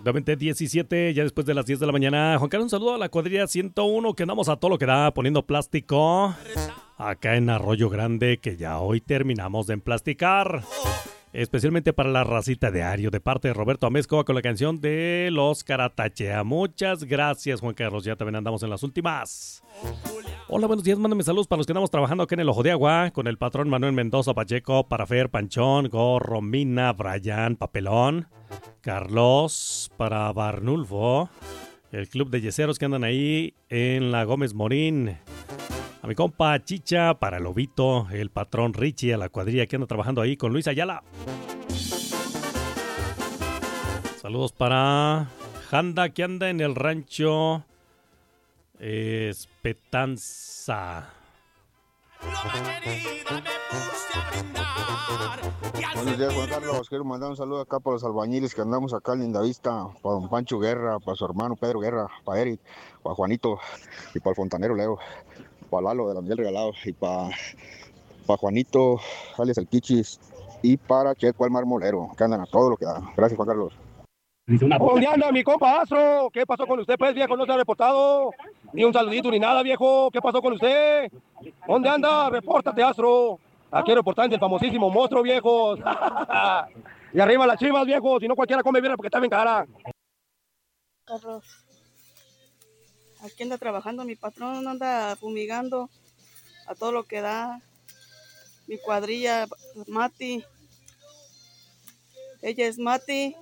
Exactamente, 17, ya después de las 10 de la mañana. Juan Carlos, un saludo a la cuadrilla 101, que andamos a todo lo que da poniendo plástico acá en Arroyo Grande, que ya hoy terminamos de emplasticar. Especialmente para la racita diario, de parte de Roberto Amezcua con la canción de Los Caratachea. Muchas gracias, Juan Carlos, ya también andamos en las últimas. Hola, buenos días, mándame saludos para los que andamos trabajando aquí en el Ojo de Agua, con el patrón Manuel Mendoza Pacheco, para Fer, Panchón, Gorro, Mina, Brian, Papelón, Carlos, para Barnulfo, el club de yeseros que andan ahí en la Gómez Morín, a mi compa Chicha, para Lobito, el patrón Richie, a la cuadrilla que anda trabajando ahí con Luis Ayala. Saludos para Janda, que anda en el rancho Espetanza. Buenos días, Juan Carlos. Quiero mandar un saludo acá para los albañiles que andamos acá en Lindavista, para don Pancho Guerra, para su hermano Pedro Guerra, para Eric, para Juanito y para el fontanero Leo, para Lalo de la Miel Regalado y para Juanito, alias el Kichis, y para Checo el Marmolero, que andan a todo lo que da. Gracias, Juan Carlos. ¿Dónde anda mi compa Astro? ¿Qué pasó con usted, pues, viejo? No se ha reportado. Ni un saludito ni nada, viejo. ¿Qué pasó con usted? ¿Dónde anda? Repórtate, Astro. Aquí reportando el famosísimo monstruo, viejo. Y arriba las chivas, viejo. Si no, cualquiera come bien porque está bien cara. Carlos, aquí anda trabajando mi patrón, anda fumigando a todo lo que da. Mi cuadrilla, Mati. Ella es Mati.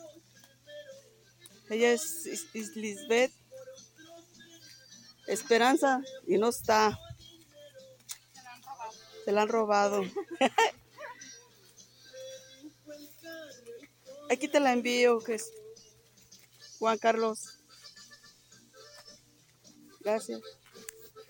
Ella es Lisbeth Esperanza y no está. Se la han robado. Aquí te la envío, que es Juan Carlos. Gracias.